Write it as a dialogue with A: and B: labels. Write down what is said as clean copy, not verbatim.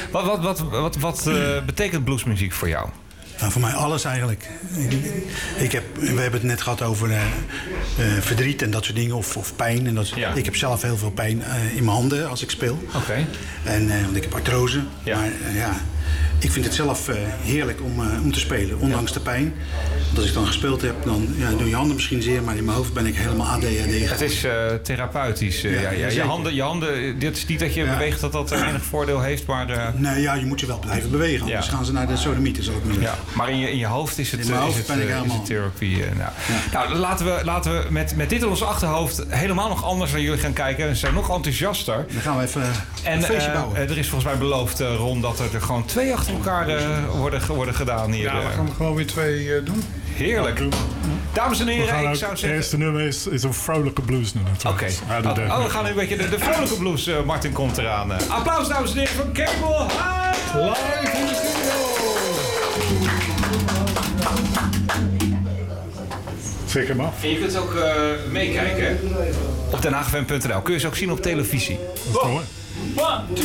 A: Wat betekent bluesmuziek voor jou?
B: Nou, voor mij alles eigenlijk. We hebben het net gehad over verdriet en dat soort dingen, of pijn. En dat soort. Ja. Ik heb zelf heel veel pijn in mijn handen als ik speel.
A: Oké.
B: Want ik heb artrose. Ja. Maar ik vind het zelf heerlijk om te spelen, ondanks de pijn. Want als ik dan gespeeld heb, dan doen je handen misschien zeer, maar in mijn hoofd ben ik helemaal ADHD.
A: Het is therapeutisch. Je handen, dit is niet dat je beweegt dat enig voordeel heeft, maar...
B: Nee, je moet je wel blijven bewegen, anders gaan ze naar de sodomieten, zal ik maar zeggen.
A: Ja, maar in je hoofd is het therapie. Nou, laten we met dit in ons achterhoofd helemaal nog anders naar jullie gaan kijken. Ze zijn nog enthousiaster.
B: Dan gaan we even een feestje bouwen.
A: Er is volgens mij beloofd, Ron, dat er gewoon 2 achter elkaar worden gedaan hier.
C: Ja, we gaan er gewoon weer 2 doen.
A: Heerlijk. Dames en heren, ik zou zeggen...
C: Het eerste nummer is een vrolijke bluesnummer.
A: Oké. We gaan nu een beetje de vrolijke blues. Martin komt eraan. Applaus, dames en heren, van Cable High!
C: Live in de studio! Zeker maar.
A: En je kunt ook meekijken op denhaagfm.nl. Kun je ze ook zien op televisie.
D: 1, 2,